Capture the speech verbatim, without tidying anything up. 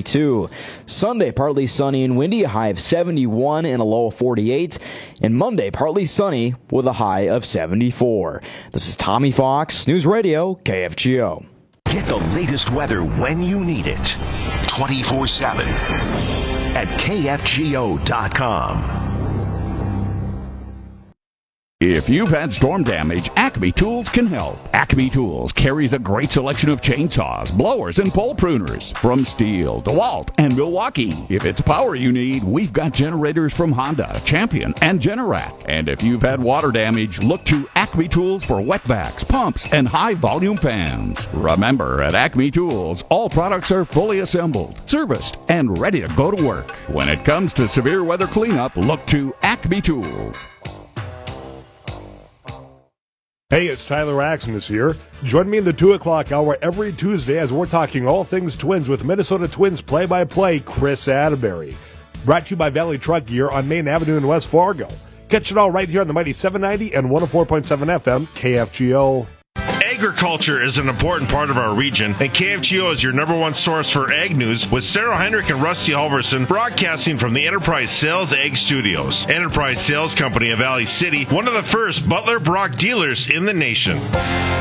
forty-two. Sunday, partly sunny and windy, a high of seventy-one and a low of forty-eight. And Monday, partly sunny with a high of seventy-four. This is Tommy Fox, News Radio, K F G O. Get the latest weather when you need it. twenty-four seven at K F G O dot com. If you've had storm damage, Acme Tools can help. Acme Tools carries a great selection of chainsaws, blowers, and pole pruners from Steel, DeWalt, and Milwaukee. If it's power you need, we've got generators from Honda, Champion, and Generac. And if you've had water damage, look to Acme Tools for wet vacs, pumps, and high-volume fans. Remember, at Acme Tools, all products are fully assembled, serviced, and ready to go to work. When it comes to severe weather cleanup, look to Acme Tools. Hey, it's Tyler Axon here. Join me in the two o'clock hour every Tuesday as we're talking all things Twins with Minnesota Twins play-by-play Chris Atterbury. Brought to you by Valley Truck Gear on Main Avenue in West Fargo. Catch it all right here on the mighty seven ninety and one oh four point seven F M K F G O. Agriculture is an important part of our region, and K F G O is your number one source for ag news with Sarah Heinrich and Rusty Halverson broadcasting from the Enterprise Sales Ag Studios. Enterprise Sales Company of Valley City, one of the first Butler Brock dealers in the nation.